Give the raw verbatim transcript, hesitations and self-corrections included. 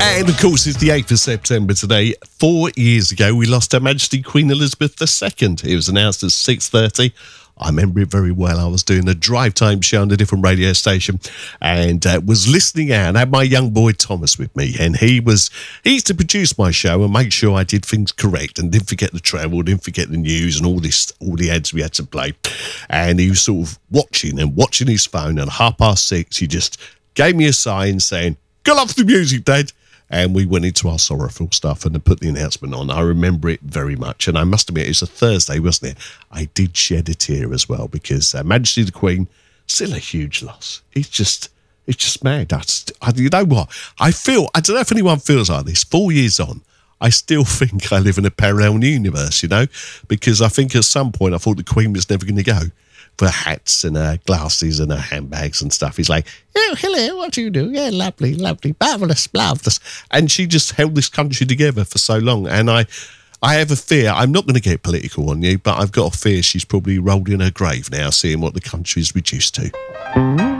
And of course, it's the eighth of September today. Four years ago, we lost Her Majesty Queen Elizabeth the Second. It was announced at six thirty. I remember it very well. I was doing a drive time show on a different radio station and uh, was listening out. I had my young boy Thomas with me, and he was he used to produce my show and make sure I did things correct and didn't forget the travel, didn't forget the news and all this, all the ads we had to play. And he was sort of watching and watching his phone. And at half past six, he just gave me a sign saying, "Get off the music, Dad." And we went into our sorrowful stuff and then put the announcement on. I remember it very much. And I must admit, it was a Thursday, wasn't it? I did shed a tear as well because Her Majesty the Queen, still a huge loss. It's just, it's just mad. That's, I, you know what? I feel, I don't know if anyone feels like this, four years on, I still think I live in a parallel universe, you know? Because I think at some point I thought the Queen was never going to go. For hats and her glasses and her handbags and stuff. He's like, "Oh, hello, what do you do? Yeah, lovely, lovely, marvellous, marvellous." And she just held this country together for so long. And I I have a fear, I'm not going to get political on you, but I've got a fear she's probably rolled in her grave now, seeing what the country's reduced to.